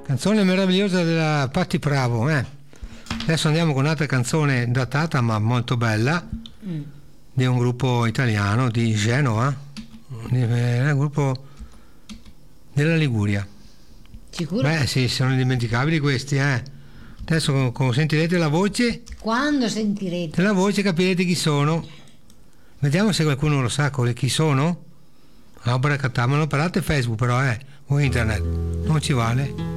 Canzone meravigliosa della Patti Bravo, eh. Adesso andiamo con un'altra canzone datata ma molto bella, di un gruppo italiano di Genova, un gruppo della Liguria. Sicuro? Beh sì, sono indimenticabili questi, eh. Adesso sentirete la voce. Quando sentirete La voce capirete chi sono. Vediamo se qualcuno lo sa chi sono. Abbracadabra, ma non parlate Facebook però, o internet, non ci vale.